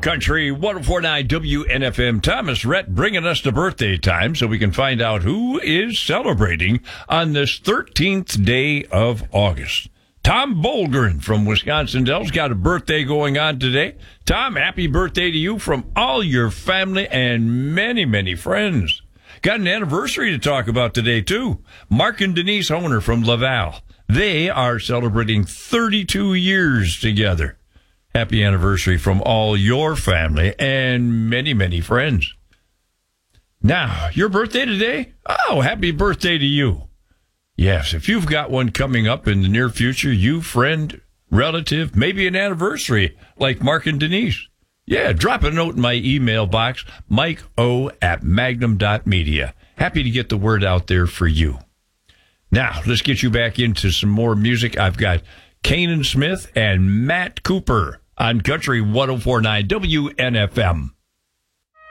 Country 104.9 WNFM. Thomas Rhett bringing us the birthday time so we can find out who is celebrating on this 13th day of August. Tom Bolgren from Wisconsin Dells got a birthday going on today. Tom, happy birthday to you from all your family and many, many friends. Got an anniversary to talk about today, too. Mark and Denise Honer from Laval. They are celebrating 32 years together. Happy anniversary from all your family and many, many friends. Now, your birthday today? Oh, happy birthday to you. Yes, if you've got one coming up in the near future, you, friend, relative, maybe an anniversary like Mark and Denise. Yeah, drop a note in my email box, mikeo@magnum.media. Happy to get the word out there for you. Now, let's get you back into some more music. I've got Kanan Smith and Matt Cooper on Country 104.9 WNFM.